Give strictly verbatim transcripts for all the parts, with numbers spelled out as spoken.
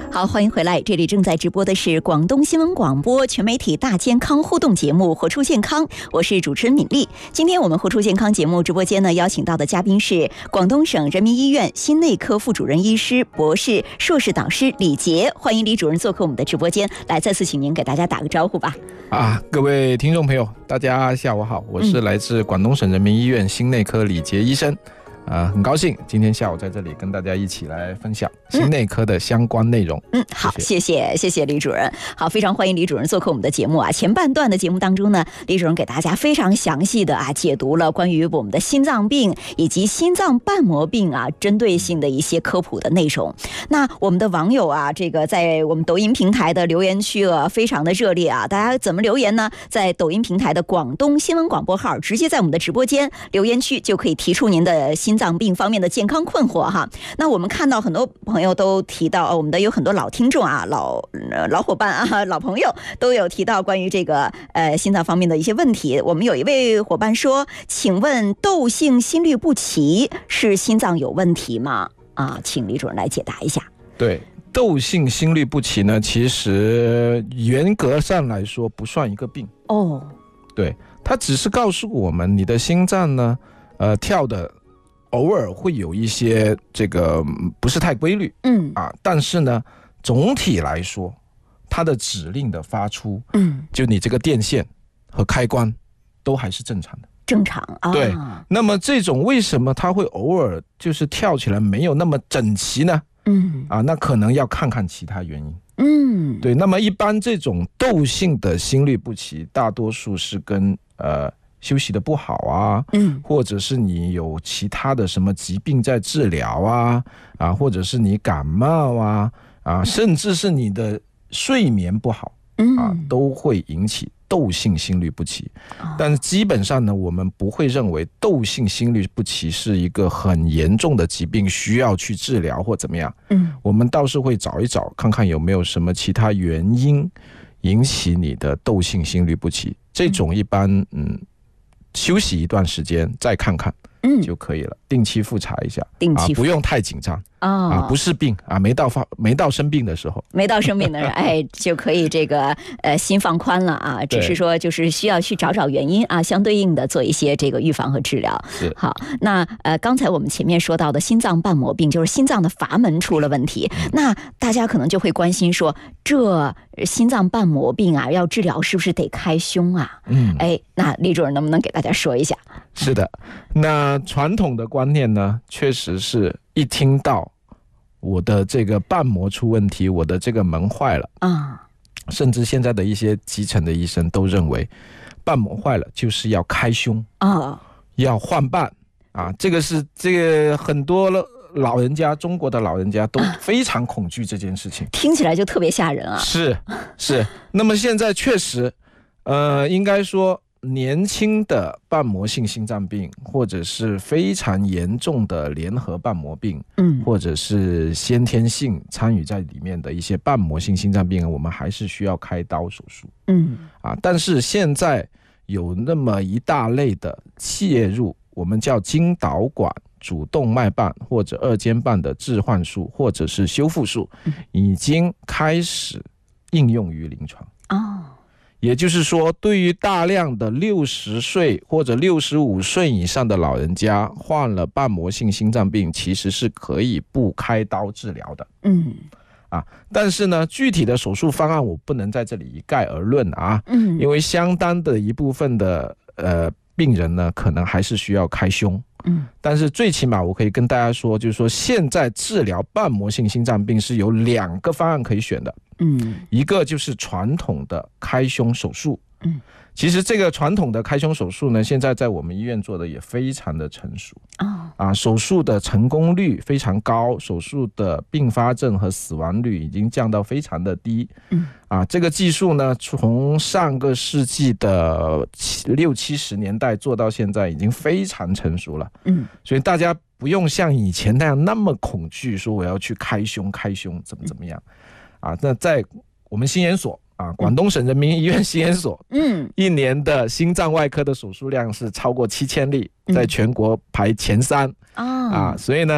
好，欢迎回来，这里正在直播的是广东新闻广播全媒体大健康互动节目《活出健康》，我是主持人敏丽。今天我们《活出健康》节目直播间呢，邀请到的嘉宾是广东省人民医院心内科副主任医师、博士、硕士导师李杰，欢迎李主任做客我们的直播间。来，再次请您给大家打个招呼吧。 啊，各位听众朋友，大家下午好，我是来自广东省人民医院心内科李杰医生。啊、呃，很高兴今天下午在这里跟大家一起来分享心内科的相关内容。 嗯，好，谢谢谢谢李主任。好，非常欢迎李主任做客我们的节目啊。前半段的节目当中呢，李主任给大家非常详细的啊解读了关于我们的心脏病以及心脏瓣膜病啊针对性的一些科普的内容。那我们的网友啊，这个在我们抖音平台的留言区啊非常的热烈啊，大家怎么留言呢？在抖音平台的广东新闻广播号，直接在我们的直播间留言区就可以提出您的心脏病方面的健康困惑哈。那我们看到很多朋友都提到，我们的有很多老听众啊、老老伙伴啊、老朋友都有提到关于这个呃心脏方面的一些问题。我们有一位伙伴说，请问窦性心律不齐是心脏有问题吗？啊，请李主任来解答一下。 对，窦性心律不齐呢，其实严格上来说不算一个病哦。对，它只是告诉我们你的心脏呢，呃，跳的偶尔会有一些这个不是太规律，嗯啊，但是呢，总体来说，它的指令的发出，嗯，就你这个电线和开关都还是正常的。 正常啊。 对，那么这种为什么它会偶尔就是跳起来没有那么整齐呢？嗯啊，那可能要看看其他原因。嗯，对，那么一般这种窦性的心律不齐，大多数是跟呃休息的不好啊，嗯，或者是你有其他的什么疾病在治疗啊，啊，或者是你感冒啊，啊，甚至是你的睡眠不好，啊，都会引起窦性心律不齐。但是基本上呢，我们不会认为窦性心律不齐是一个很严重的疾病，需要去治疗或怎么样。嗯，我们倒是会找一找，看看有没有什么其他原因引起你的窦性心律不齐。这种一般，嗯。休息一段时间再看看就可以了，嗯、定期复查一下，定期、啊、不用太紧张。哦、啊，不是病啊，没到发没到生病的时候， 没到生病的人，哎，就可以这个呃心放宽了啊。只是说就是需要去找找原因啊，相对应的做一些这个预防和治疗。好，那呃刚才我们前面说到的心脏瓣膜病，就是心脏的阀门出了问题，嗯、那大家可能就会关心说，这心脏瓣膜病啊，要治疗是不是得开胸啊？嗯，哎，那李主任能不能给大家说一下？ 是的，那传统的观念呢，确实是一听到我的这个瓣膜出问题，我的这个门坏了啊，甚至现在的一些基层的医生都认为瓣膜坏了就是要开胸啊，要换瓣啊，这个是这个很多老人家，中国的老人家都非常恐惧这件事情， 听起来就特别吓人啊。 是是，那么现在确实，呃，应该说。年轻的瓣膜性心脏病，或者是非常严重的联合瓣膜病，嗯，或者是先天性参与在里面的一些瓣膜性心脏病，我们还是需要开刀手术，嗯，啊，但是现在有那么一大类的介入，我们叫经导管主动脉瓣或者二尖瓣的置换术，或者是修复术，已经开始应用于临床。哦。也就是说，对于大量的六十岁或者六十五岁以上的老人家患了瓣膜性心脏病，其实是可以不开刀治疗的。嗯，啊，但是呢，具体的手术方案我不能在这里一概而论啊。嗯，因为相当的一部分的呃病人呢，可能还是需要开胸。嗯，但是最起码我可以跟大家说，就是说现在治疗瓣膜性心脏病是有两个方案可以选的。嗯，一个就是传统的开胸手术。嗯，其实这个传统的开胸手术呢，现在在我们医院做的也非常的成熟。哦，啊，手术的成功率非常高，手术的并发症和死亡率已经降到非常的低。嗯，啊，这个技术呢，从上个世纪的六七十年代做到现在，已经非常成熟了。嗯，所以大家不用像以前那样那么恐惧，说我要去开胸开胸怎么怎么样。啊，那在我们心研所啊，广东省人民医院心研所，嗯，一年的心脏外科的手术量是超过七千例，在全国排前三。嗯、啊，所以呢，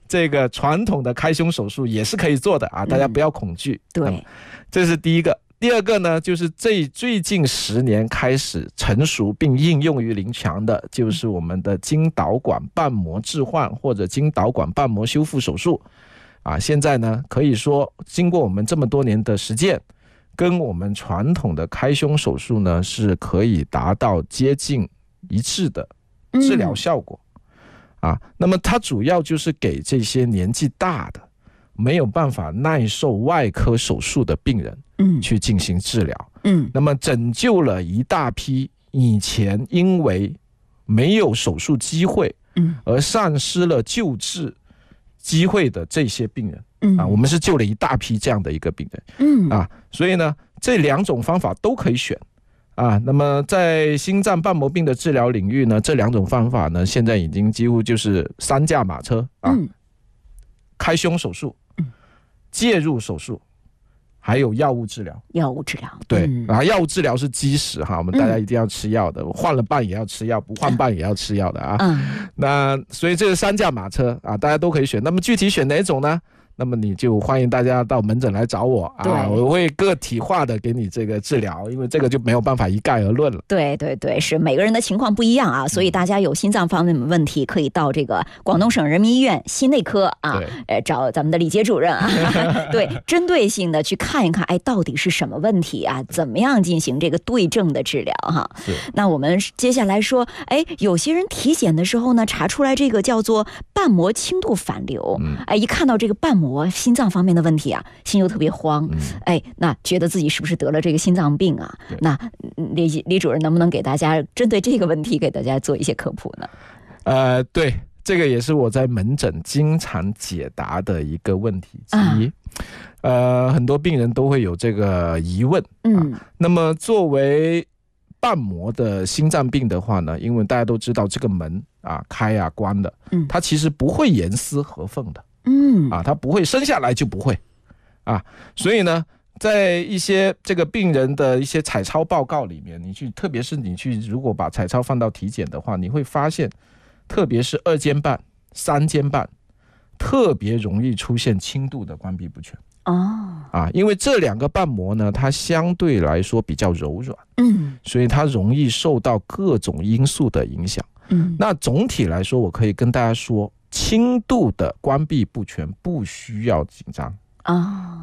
这个传统的开胸手术也是可以做的啊，大家不要恐惧。 嗯、对， 这是第一个。第二个呢，就是这最近十年开始成熟并应用于临床的，就是我们的经导管瓣膜置换或者经导管瓣膜修复手术。啊，现在呢，可以说经过我们这么多年的实践，跟我们传统的开胸手术呢，是可以达到接近一致的治疗效果。嗯、啊，那么它主要就是给这些年纪大的、没有办法耐受外科手术的病人，嗯，去进行治疗。嗯，那么拯救了一大批以前因为没有手术机会，嗯，而丧失了救治机会的这些病人。嗯、啊，我们是救了一大批这样的一个病人。嗯，啊，所以呢，这两种方法都可以选。啊，那么在心脏瓣膜病的治疗领域呢，这两种方法呢，现在已经几乎就是三驾马车啊，嗯、开胸手术、嗯、介入手术，还有药物治疗。 药物治疗， 对，嗯、然后药物治疗是基石哈，我们大家一定要吃药的，嗯、换了瓣也要吃药，不换瓣也要吃药的啊。嗯、那所以这是三驾马车啊，大家都可以选。那么具体选哪种呢？那么你就欢迎大家到门诊来找我啊，我会个体化的给你这个治疗，因为这个就没有办法一概而论了。 对对对，是每个人的情况不一样啊，所以大家有心脏方面的问题，可以到这个广东省人民医院心内科啊，呃，找咱们的李杰主任啊，对，针对性的去看一看，哎，到底是什么问题啊？怎么样进行这个对症的治疗哈？那我们接下来说，哎，有些人体检的时候呢，查出来这个叫做瓣膜轻度反流，嗯、哎，一看到这个瓣膜。心脏方面的问题啊，心就特别慌，嗯、哎，那觉得自己是不是得了这个心脏病啊？那李李主任能不能给大家针对这个问题给大家做一些科普呢？ 呃，对，这个也是我在门诊经常解答的一个问题之一。啊、呃，很多病人都会有这个疑问。嗯、啊，那么作为瓣膜的心脏病的话呢，因为大家都知道这个门啊开啊关的，嗯，它其实不会严丝合缝的。嗯啊，它不会生下来就不会啊，所以呢，在一些这个病人的一些彩超报告里面，你去，特别是你去，如果把彩超放到体检的话，你会发现，特别是二尖瓣、三尖瓣，特别容易出现轻度的关闭不全。哦，啊，因为这两个瓣膜呢，它相对来说比较柔软，嗯，所以它容易受到各种因素的影响。嗯，那总体来说，我可以跟大家说，轻度的关闭不全不需要紧张啊、哦，